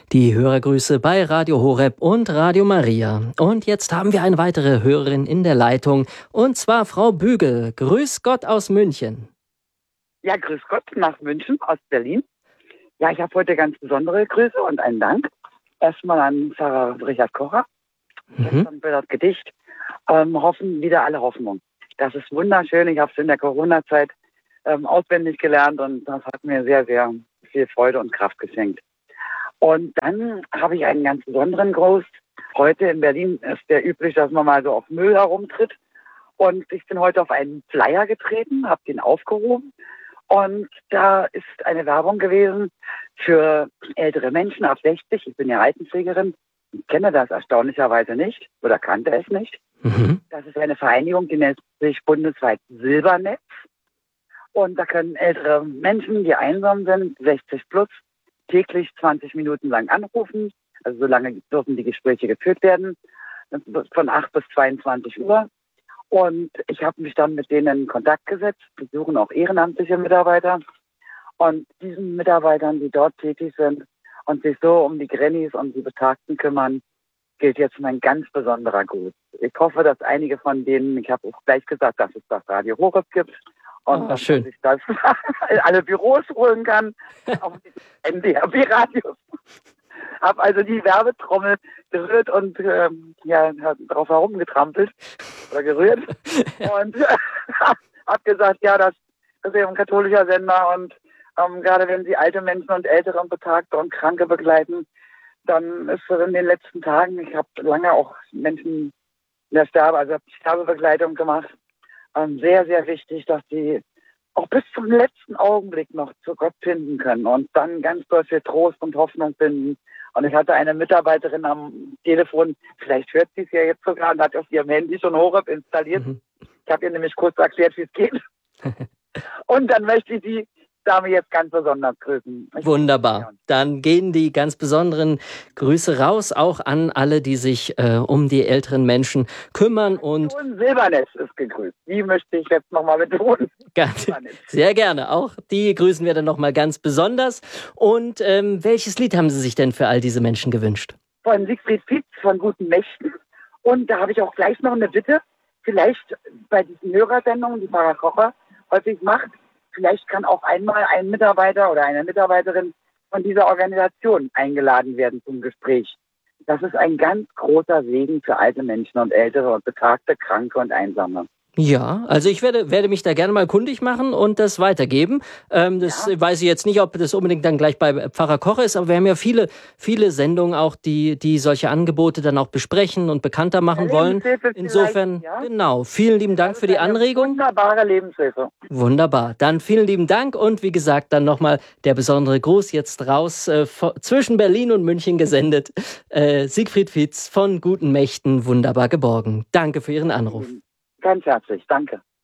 Die Hörergrüße bei Radio Horeb und Radio Maria. Und jetzt haben wir eine weitere Hörerin in der Leitung, und zwar Frau Bügel. Grüß Gott aus München. Ja, grüß Gott nach München aus Berlin. Ja, ich habe heute ganz besondere Grüße und einen Dank. Erstmal an Pfarrer Richard Kocher. Gestern für das Gedicht. Hoffen wieder alle Hoffnung. Das ist wunderschön. Ich habe es in der Corona-Zeit auswendig gelernt und das hat mir sehr, sehr viel Freude und Kraft geschenkt. Und dann habe ich einen ganz besonderen Gruß. Heute in Berlin ist ja üblich, dass man mal so auf Müll herumtritt. Und ich bin heute auf einen Flyer getreten, habe den aufgehoben. Und da ist eine Werbung gewesen für ältere Menschen ab 60. Ich bin ja Altenpflegerin. Ich kenne das erstaunlicherweise nicht oder kannte es nicht. Das ist eine Vereinigung, die nennt sich bundesweit Silbernetz. Und da können ältere Menschen, die einsam sind, 60 plus, täglich 20 Minuten lang anrufen. Also so lange dürfen die Gespräche geführt werden, von 8 bis 22 Uhr. Und ich habe mich dann mit denen in Kontakt gesetzt. Wir suchen auch ehrenamtliche Mitarbeiter. Und diesen Mitarbeitern, die dort tätig sind und sich so um die Grannies und die Betagten kümmern, gilt jetzt mein ganz besonderer Gruß. Ich hoffe, dass einige von denen, ich habe auch gleich gesagt, dass es das Radio Horeb gibt. Und dass man sich das in alle Büros holen kann, auf die NDRB-Radios. Habe also die Werbetrommel gerührt und drauf herumgetrampelt oder gerührt. Und habe gesagt, ja, das ist ja ein katholischer Sender und gerade wenn Sie alte Menschen und Ältere und Betagte und Kranke begleiten, dann ist in den letzten Tagen, ich habe lange auch Menschen in der Sterbebegleitung gemacht, sehr, sehr wichtig, dass sie auch bis zum letzten Augenblick noch zu Gott finden können und dann ganz doll viel Trost und Hoffnung finden. Und ich hatte eine Mitarbeiterin am Telefon, vielleicht hört sie es ja jetzt sogar, und hat auf ihrem Handy schon Horeb installiert. Ich habe ihr nämlich kurz erklärt, wie es geht. Und dann möchte ich die Dame jetzt ganz besonders grüßen. Wunderbar. Dann gehen die ganz besonderen Grüße raus, auch an alle, die sich um die älteren Menschen kümmern. Und Silbernetz ist gegrüßt. Die möchte ich jetzt nochmal betonen. Sehr gerne. Auch die grüßen wir dann nochmal ganz besonders. Und welches Lied haben Sie sich denn für all diese Menschen gewünscht? Von Siegfried Fietz, von Guten Mächten. Und da habe ich auch gleich noch eine Bitte. Vielleicht bei diesen Hörersendungen, die Pfarrer Kocher häufig macht, vielleicht kann auch einmal ein Mitarbeiter oder eine Mitarbeiterin von dieser Organisation eingeladen werden zum Gespräch. Das ist ein ganz großer Segen für alte Menschen und Ältere und Betagte, Kranke und Einsame. Ja, also ich werde mich da gerne mal kundig machen und das weitergeben. Weiß ich jetzt nicht, ob das unbedingt dann gleich bei Pfarrer Kocher ist, aber wir haben ja viele Sendungen auch, die solche Angebote dann auch besprechen und bekannter machen wollen. Insofern, genau, vielen lieben Dank für die Anregung. Wunderbare Lebenshilfe. Wunderbar, dann vielen lieben Dank und wie gesagt, dann nochmal der besondere Gruß jetzt raus, zwischen Berlin und München gesendet. Siegfried Fietz von Guten Mächten, wunderbar geborgen. Danke für Ihren Anruf. Ganz herzlich, danke.